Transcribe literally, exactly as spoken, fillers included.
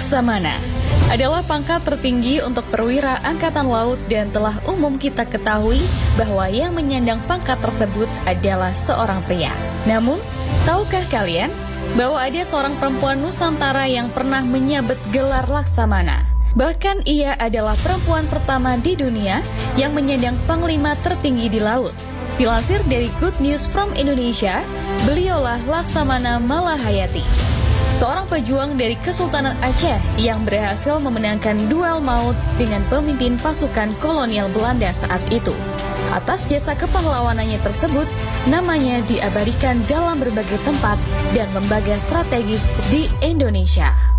Laksamana adalah pangkat tertinggi untuk perwira angkatan laut dan telah umum kita ketahui bahwa yang menyandang pangkat tersebut adalah seorang pria. Namun, tahukah kalian bahwa ada seorang perempuan Nusantara yang pernah menyabet gelar Laksamana? Bahkan ia adalah perempuan pertama di dunia yang menyandang panglima tertinggi di laut. Dilansir dari Good News from Indonesia, beliaulah Laksamana Malahayati, seorang pejuang dari Kesultanan Aceh yang berhasil memenangkan duel maut dengan pemimpin pasukan kolonial Belanda saat itu. Atas jasa kepahlawanannya tersebut, namanya diabadikan dalam berbagai tempat dan lembaga strategis di Indonesia.